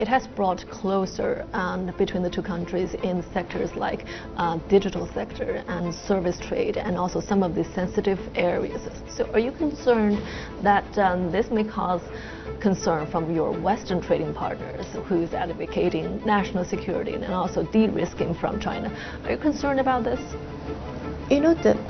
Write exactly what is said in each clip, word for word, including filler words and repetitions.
It has brought closer um, between the two countries in sectors like uh, digital sector and service trade, and also some of the sensitive areas. So are you concerned that um, this may cause concern from your Western trading partners who's advocating national security and also de-risking from China? Are you concerned about this? You know, the,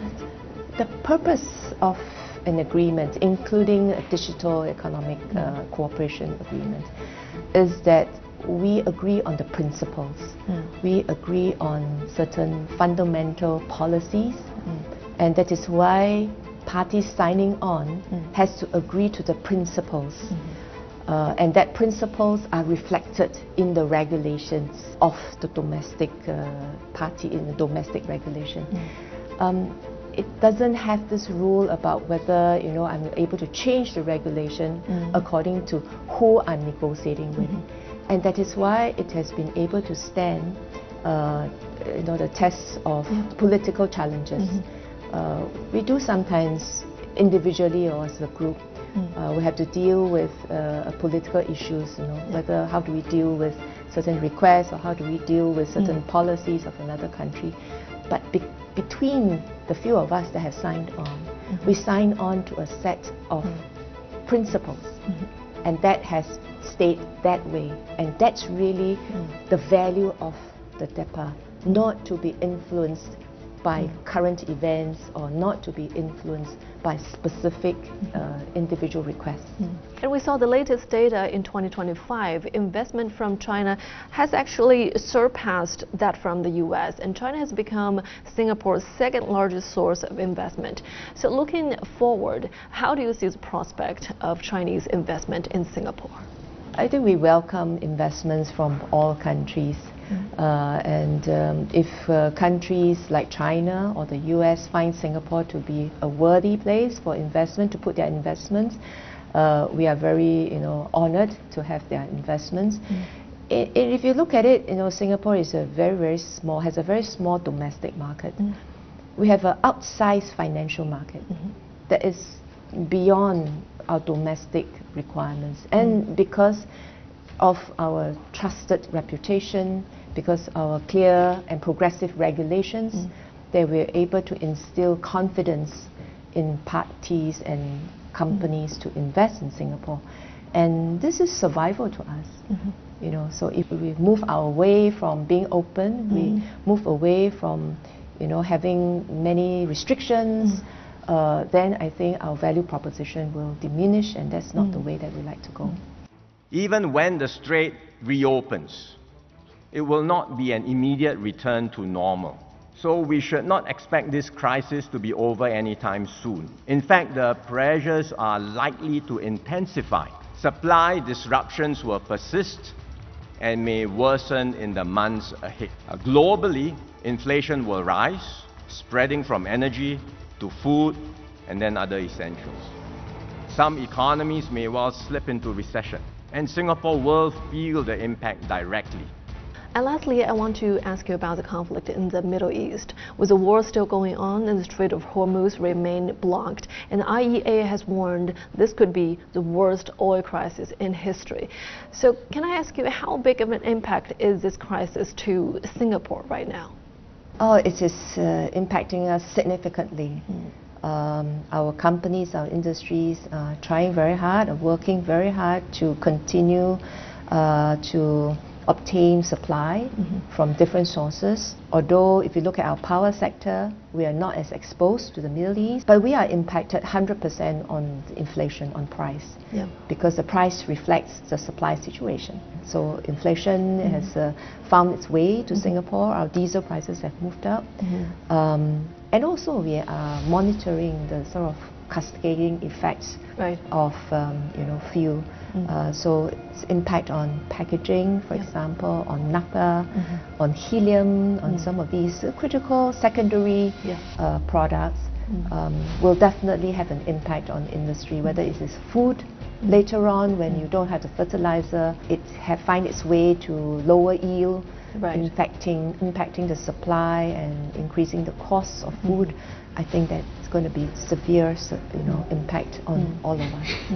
the purpose of an agreement, including a digital economic uh, cooperation agreement, is that we agree on the principles. Mm. We agree on certain fundamental policies, mm. and that is why parties signing on mm. has to agree to the principles. Mm. Uh, and that principles are reflected in the regulations of the domestic uh, party, in the domestic regulation. Mm. Um, it doesn't have this rule about whether, you know, I'm able to change the regulation mm. according to who I'm negotiating with. Mm-hmm. And that is why it has been able to stand, uh, you know, the tests of yeah. political challenges. Mm-hmm. uh, we do sometimes, individually or as a group, mm. uh, we have to deal with uh, political issues, you know, yeah. whether how do we deal with certain requests or how do we deal with certain mm. policies of another country. But be between the few of us that have signed on, mm-hmm. we sign on to a set of mm. principles, mm-hmm. and that has stayed that way. And that's really mm. the value of the D E P A, not to be influenced by mm. current events or not to be influenced by specific uh, individual requests. Mm. And we saw the latest data in twenty twenty-five. Investment from China has actually surpassed that from the U S, and China has become Singapore's second largest source of investment. So looking forward, how do you see the prospect of Chinese investment in Singapore? I think we welcome investments from all countries. Mm. Uh, and um, if uh, countries like China or the U S find Singapore to be a worthy place for investment, to put their investments, uh, we are very, you know, honored to have their investments. Mm. I, if you look at it, you know, Singapore is a very, very small, has a very small domestic market. Mm. We have an outsized financial market mm-hmm. that is beyond our domestic requirements. Mm. And because of our trusted reputation, because our clear and progressive regulations, mm. that we're able to instill confidence in parties and companies mm. to invest in Singapore. And this is survival to us. Mm-hmm. You know, so if we move our way from being open, mm. we move away from, you know, having many restrictions, mm. uh, then I think our value proposition will diminish, and that's not mm. the way that we like to go. Mm. Even when the strait reopens, it will not be an immediate return to normal. So we should not expect this crisis to be over anytime soon. In fact, the pressures are likely to intensify. Supply disruptions will persist and may worsen in the months ahead. Uh, globally, inflation will rise, spreading from energy to food and then other essentials. Some economies may well slip into recession, and Singapore will feel the impact directly. And lastly, I want to ask you about the conflict in the Middle East. With the war still going on and the Strait of Hormuz remain blocked, and the I E A has warned this could be the worst oil crisis in history. So can I ask you, how big of an impact is this crisis to Singapore right now? Oh, it is uh, impacting us significantly. Mm. Um, our companies, our industries are trying very hard, are working very hard to continue uh, to obtain supply mm-hmm. from different sources. Although if you look at our power sector, we are not as exposed to the Middle East, but we are impacted one hundred percent on the inflation, on price, yeah. because the price reflects the supply situation. So inflation mm-hmm. has uh, found its way to mm-hmm. Singapore. Our diesel prices have moved up. Mm-hmm. um, and also we are monitoring the sort of cascading effects right. of um, you know, fuel. Mm. Uh, so its impact on packaging, for yeah. example, on naphtha, mm-hmm. on helium, on mm. some of these uh, critical secondary yeah. uh, products mm. um, will definitely have an impact on industry, whether mm. it is food. Mm. Later on, when mm. you don't have the fertilizer, it have find its way to lower yield, right. impacting, impacting the supply and increasing the costs of mm. food. I think that it's going to be severe, you know, impact on mm. all of us. Mm.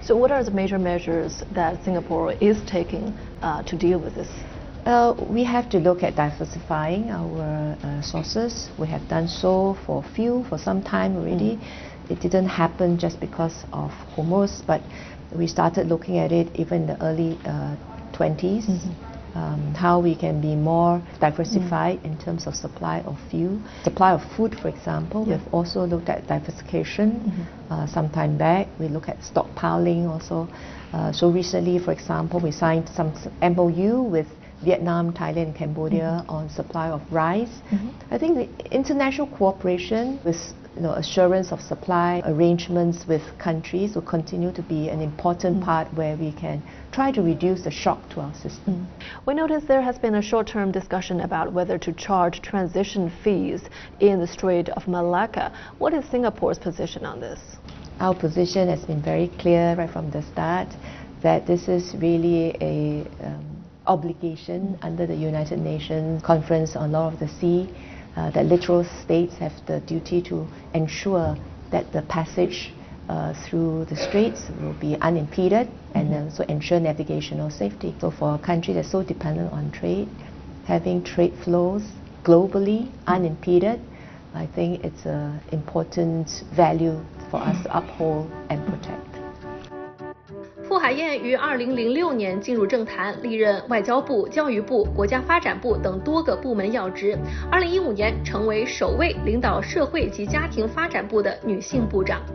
So what are the major measures that Singapore is taking uh, to deal with this? Uh, we have to look at diversifying our uh, sources. We have done so for few, for some time already. Mm. It didn't happen just because of Hormuz, but we started looking at it even in the early uh, twenties, mm-hmm. um, how we can be more diversified mm. in terms of supply of fuel. Supply of food, for example, yeah. we've also looked at diversification. Mm-hmm. uh, some time back. We look at stockpiling also. Uh, so recently, for example, we signed some M O U with Vietnam, Thailand, and Cambodia mm-hmm. on supply of rice. Mm-hmm. I think the international cooperation with you know, assurance of supply arrangements with countries will continue to be an important mm-hmm. part where we can try to reduce the shock to our system. Mm-hmm. We notice there has been a short-term discussion about whether to charge transition fees in the Strait of Malacca. What is Singapore's position on this? Our position has been very clear right from the start that this is really a um, obligation under the United Nations Conference on Law of the Sea, uh, that littoral states have the duty to ensure that the passage uh, through the straits will be unimpeded and mm-hmm. also ensure navigational safety. So for a country that's so dependent on trade, having trade flows globally mm-hmm. unimpeded, I think it's an important value for us to uphold and protect. 傅海燕于二零零六年进入政坛，历任外交部、教育部、国家发展部等多个部门要职。二零一五年成为首位领导社会及家庭发展部的女性部长。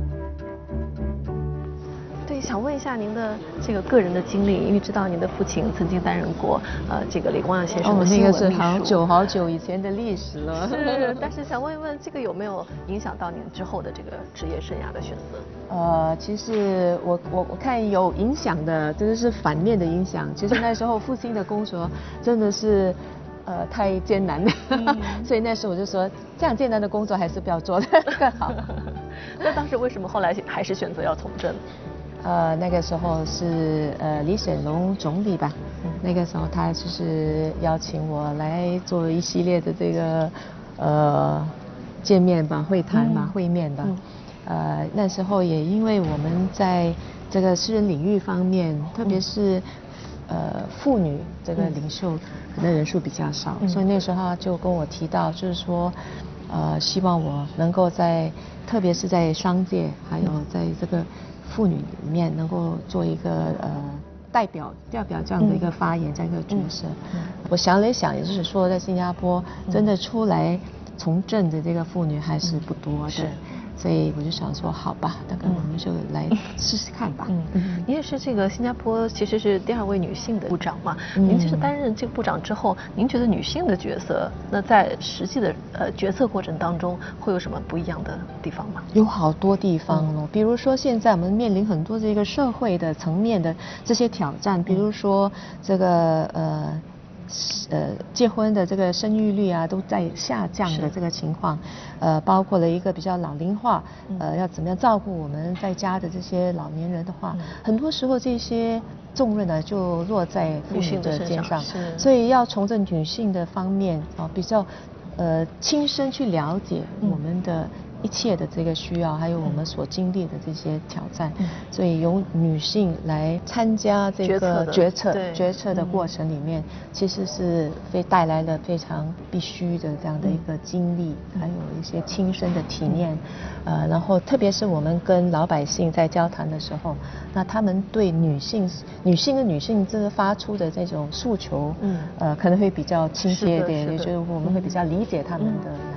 对，想问一下您的这个个人的经历，因为知道您的父亲曾经担任过呃这个李光耀先生的新闻秘书。哦，那个是好久好久以前的历史了。 是，但是想问一问，这个有没有影响到您之后的这个职业生涯的选择？ 呃，其实我我我看有影响的，真的是反面的影响。其实那时候父亲的工作真的是呃太艰难了，嗯、所以那时候我就说，这样艰难的工作还是不要做的更好。 那当时为什么后来还是选择要从政？ 呃，那个时候是呃李显龙总理吧，嗯、那个时候他就是邀请我来做一系列的这个呃见面吧、会谈吧、嗯、会面吧。嗯呃，那时候也因为我们在这个私人领域方面，特别是呃妇女这个领袖可能人数比较少，嗯、所以那时候就跟我提到，就是说，呃，希望我能够在，特别是在商界，还有在这个妇女里面，能够做一个呃代表代表这样的一个发言，这样一个角色。嗯嗯、我想了一想，也就是说，在新加坡真的出来从政的这个妇女还是不多的。是。所以我就想说，好吧，那个我们就来试试看吧。嗯嗯，您也是这个新加坡其实是第二位女性的部长嘛？嗯、您就是担任这个部长之后，您觉得女性的角色，那在实际的呃决策过程当中，会有什么不一样的地方吗？ 有好多地方哦，嗯、比如说现在我们面临很多这个社会的层面的这些挑战，比如说这个呃。呃，结婚的这个生育率啊，都在下降的这个情况，呃，包括了一个比较老龄化，呃，要怎么样照顾我们在家的这些老年人的话，嗯、很多时候这些重任呢就落在妇女的肩上，所以要从这女性的方面啊，比较呃亲身去了解我们的。一切的这个需要，还有我们所经历的这些挑战，嗯、所以由女性来参加这个决策决策的过程里面，嗯、其实是非带来了非常必须的这样的一个经历，嗯、还有一些亲身的体验，嗯、呃，然后特别是我们跟老百姓在交谈的时候，那他们对女性女性跟女性这个发出的这种诉求，嗯，呃，可能会比较亲切一点，也就是我们会比较理解他们的。嗯